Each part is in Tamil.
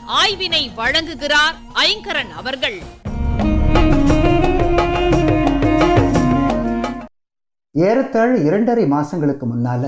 ஆய்வினை வழங்குகிறார் ஐங்கரன் அவர்கள். ஏறத்தாழ 2.5 மாசங்களுக்கு முன்னால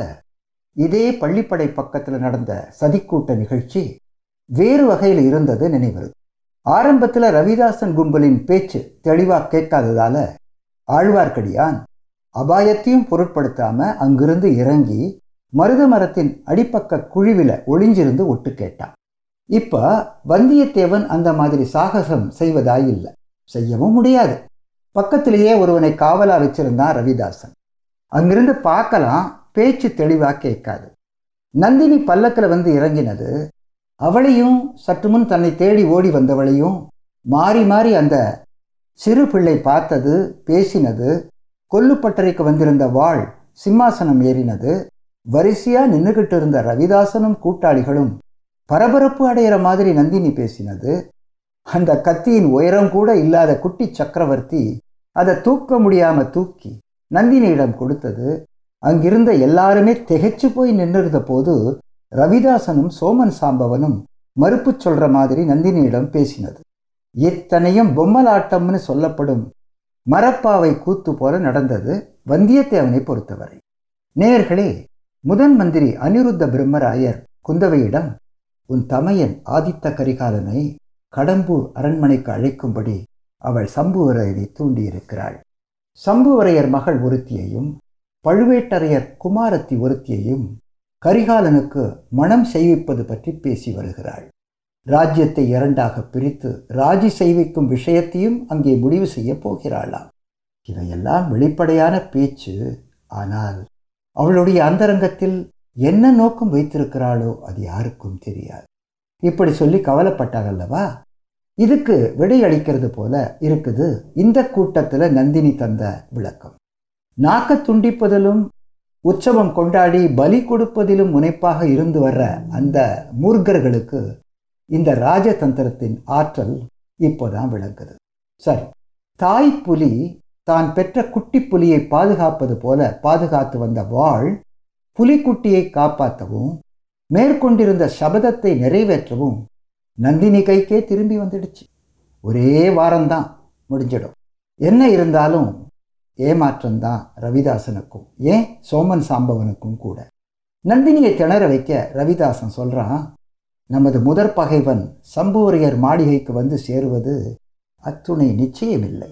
இதே பள்ளிப்படை பக்கத்துல நடந்த சதிக்கூட்ட நிகழ்ச்சி வேறு வகையில் இருந்தது நினைவு. ஆரம்பத்துல ரவிதாசன் கும்பலின் பேச்சு தெளிவா கேட்காததால ஆழ்வார்க்கடியான் அபாயத்தையும் பொருட்படுத்தாம அங்கிருந்து இறங்கி மருத மரத்தின் அடிப்பக்க குழிவில ஒளிஞ்சிருந்து ஒட்டு கேட்டான். இப்ப வந்தியத்தேவன் அந்த மாதிரி சாகசம் செய்வதாயில்லை, செய்யவும் முடியாது. பக்கத்திலேயே ஒருவனை காவலா வச்சிருந்தான் ரவிதாசன். அங்கிருந்து பார்க்கலாம், பேச்சு தெளிவா கேட்காது. நந்தினி பல்லக்கில் வந்து இறங்கினது, அவளையும் சற்று முன் தன்னை தேடி ஓடி வந்தவளையும் மாறி மாறி அந்த சிறு பிள்ளை பார்த்தது, பேசினது, கொல்லுப்பட்டறைக்கு வந்திருந்த வாள் சிம்மாசனம் ஏறினது, வரிசையா நின்றுகிட்டு இருந்த ரவிதாசனும் கூட்டாளிகளும் பரபரப்பு அடைகிற மாதிரி நந்தினி பேசினது, அந்த கத்தியின் உயரம் கூட இல்லாத குட்டி சக்கரவர்த்தி அதை தூக்க முடியாம தூக்கி நந்தினியிடம் கொடுத்தது, அங்கிருந்த எல்லாருமே திகைச்சு போய் நின்றிருந்த போது ரவிதாசனும் சோமன் சாம்பவனும் மறுப்பு சொல்ற மாதிரி நந்தினியிடம் பேசினது, இத்தனையும் பொம்மலாட்டம்னு சொல்லப்படும் மரப்பாவை கூத்து போல நடந்தது வந்தியத்தேவனை பொறுத்தவரை. நேயர்களே, முதன் மந்திரி அனிருத்த பிரம்மராயர் குந்தவையிடம் உன் தமையன் ஆதித்த கரிகாலனை கடம்பூர் அரண்மனைக்கு அழைக்கும்படி அவள் சம்புவரையரை தூண்டியிருக்கிறாள். சம்புவரையர் மகள் ஒருத்தியையும் பழுவேட்டரையர் குமாரத்தி ஒருத்தியையும் கரிகாலனுக்கு மனம் செய்விப்பது பற்றி பேசி வருகிறாள். ராஜ்யத்தை 2ஆக பிரித்து ராஜி செய்விக்கும் விஷயத்தையும் அங்கே முடிவு செய்ய போகிறாளாம். இவையெல்லாம் வெளிப்படையான பேச்சு. ஆனால் அவளுடைய அந்தரங்கத்தில் என்ன நோக்கம் வைத்திருக்கிறாளோ அது யாருக்கும் தெரியாது. இப்படி சொல்லி கவலைப்பட்டார் அல்லவா? இதுக்கு விடையளிக்கிறது போல இருக்குது இந்த கூட்டத்தில் நந்தினி தந்த விளக்கம். நாக்க துண்டிப்பதிலும் உற்சவம் கொண்டாடி பலி கொடுப்பதிலும் முனைப்பாக இருந்து வர்ற அந்த மூர்க்கர்களுக்கு இந்த ராஜதந்திரத்தின் ஆற்றல் இப்போதான் விளங்குது. சரி, தாய் புலி தான் பெற்ற குட்டி புலியை பாதுகாப்பது போல பாதுகாத்து வந்த வாள் புலிக்குட்டியை காப்பாற்றவும் மேற்கொண்டிருந்த சபதத்தை நிறைவேற்றவும் நந்தினி கைக்கே திரும்பி வந்துடுச்சு. ஒரே வாரம்தான் முடிஞ்சிடும். என்ன இருந்தாலும் ஏமாற்றம்தான் ரவிதாசனுக்கும், ஏன் சோமன் சாம்பவனுக்கும் கூட. நந்தினியை திணற வைக்க ரவிதாசன் சொல்றான், நமது முதற் பகைவன் சம்புவரையர் மாளிகைக்கு வந்து சேருவது அத்துணை நிச்சயமில்லை.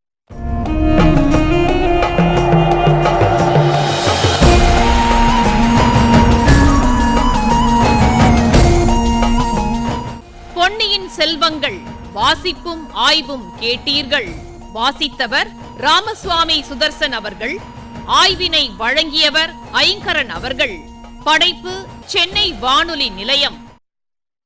பொன்னியின் செல்வங்கள் வாசிப்பும் ஆய்வும் கேட்டீர்கள். வாசித்தவர் ராமசுவாமி சுதர்சன் அவர்கள். ஆய்வினை வழங்கியவர் ஐங்கரன் அவர்கள். படைப்பு சென்னை வானொலி நிலையம்.